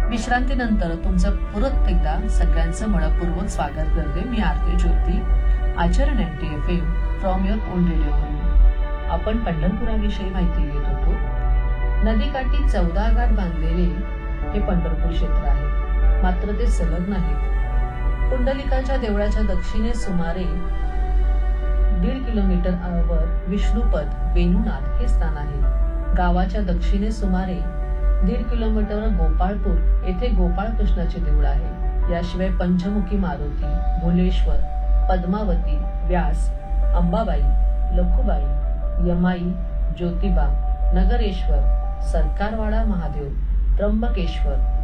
विश्रांतीनंतर तुमचं परत एकदा सगळ्यांचं मनपूर्वक स्वागत करते. मी आरती ज्योती, आचरण NTFM from your on radio. आपण पंढरपुराविषयी माहिती घेत होतो. नदीकाठी 14 घाट बांधलेले हे पंढरपूर क्षेत्र आहे, मात्र ते सलग नाहीत. पुंडलिकाच्या देवळाच्या दक्षिणेस सुमारे 1.5 किलोमीटरवर विष्णुपद वेणुनाथ हे स्थान आहे. गावाच्या दक्षिणेस सुमारे 1.5 किलोमीटरवर गोपाळपूर येथे गोपाळ कृष्णाचे देऊळ आहे. याशिवाय पंचमुखी मारुती, भुलेश्वर, पद्मावती, व्यास, अंबाबाई, लखुबाई, यमाई, ज्योतिबा, नगरेश्वर, सरकारवाडा महादेव, त्र्यंबकेश्वर,